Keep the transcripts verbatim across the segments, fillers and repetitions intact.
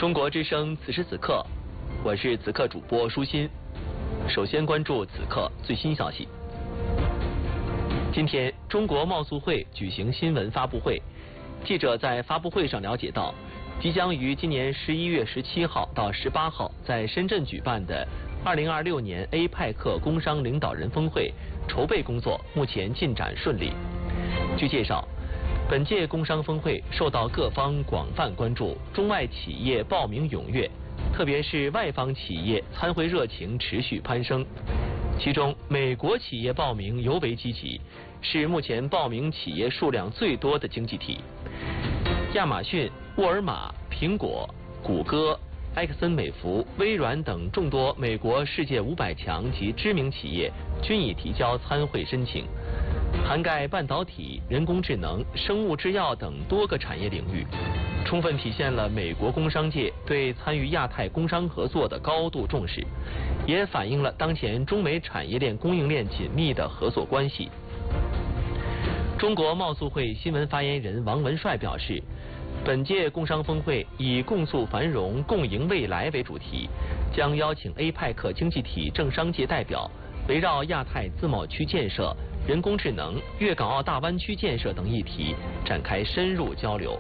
中国之声此时此刻，我是此刻主播舒心。首先关注此刻最新消息。今天，中国贸促会举行新闻发布会，记者在发布会上了解到，即将于今年十一月十七号到十八号在深圳举办的二零二六年 A P E C 工商领导人峰会筹备工作目前进展顺利。据介绍，本届工商峰会受到各方广泛关注，中外企业报名踊跃，特别是外方企业参会热情持续攀升。其中，美国企业报名尤为积极，是目前报名企业数量最多的经济体。亚马逊、沃尔玛、苹果、谷歌、埃克森美孚、微软等众多美国世界五百强及知名企业均已提交参会申请，涵盖半导体、人工智能、生物制药等多个产业领域，充分体现了美国工商界对参与亚太工商合作的高度重视，也反映了当前中美产业链供应链紧密的合作关系。中国贸促会新闻发言人王文帅表示，本届工商峰会以共促繁荣、共赢未来为主题，将邀请 A P E C 经济体政商界代表，围绕亚太自贸区建设、人工智能、粤港澳大湾区建设等议题展开深入交流。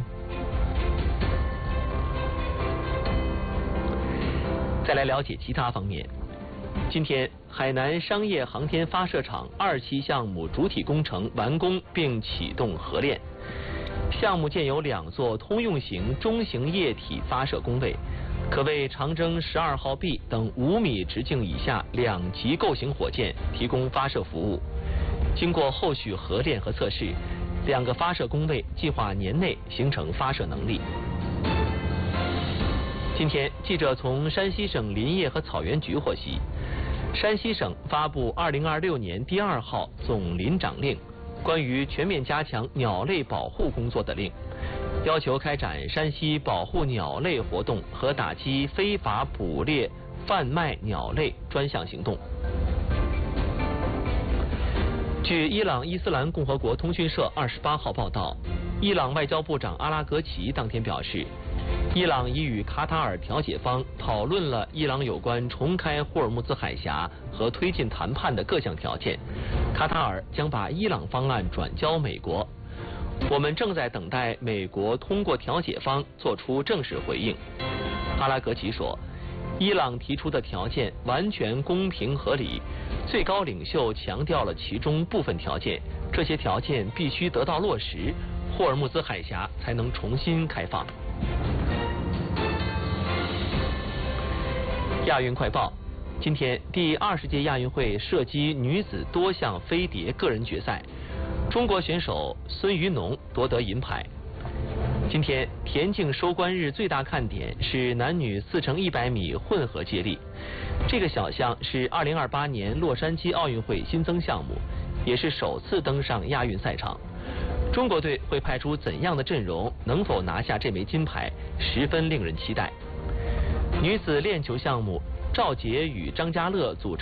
再来了解其他方面。今天，海南商业航天发射场二期项目主体工程完工并启动合练。项目建有两座通用型中型液体发射工位，可为长征十二号 B 等五米直径以下两级构型火箭提供发射服务。经过后续合练和测试，两个发射工位计划年内形成发射能力。今天，记者从山西省林业和草原局获悉，山西省发布二零二六年第二号总林长令，关于全面加强鸟类保护工作的令，要求开展山西保护鸟类活动和打击非法捕猎、贩卖鸟类专项行动。据伊朗伊斯兰共和国通讯社二十八号报道，伊朗外交部长阿拉格齐当天表示，伊朗已与卡塔尔调解方讨论了伊朗有关重开霍尔木兹海峡和推进谈判的各项条件，卡塔尔将把伊朗方案转交美国。我们正在等待美国通过调解方做出正式回应。阿拉格齐说，伊朗提出的条件完全公平合理，最高领袖强调了其中部分条件，这些条件必须得到落实，霍尔木兹海峡才能重新开放。亚运快报，今天第二十届亚运会射击女子多项飞碟个人决赛，中国选手孙于农夺得银牌。今天田径收官日最大看点是男女四乘一百米混合接力，这个小项是二零二八年洛杉矶奥运会新增项目，也是首次登上亚运赛场。中国队会派出怎样的阵容，能否拿下这枚金牌，十分令人期待。女子链球项目，赵洁与张家乐组成